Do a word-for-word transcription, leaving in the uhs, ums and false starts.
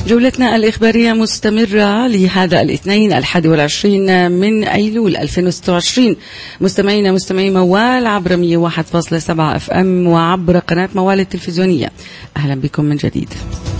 جولتنا الإخبارية مستمرة لهذا الاثنين الحادي والعشرين من أيلول ألفين وستة وعشرين. مستمعينا مستمعي موال عبر مية وواحد فاصلة سبعة اف ام وعبر قناة موال التلفزيونية، أهلا بكم من جديد.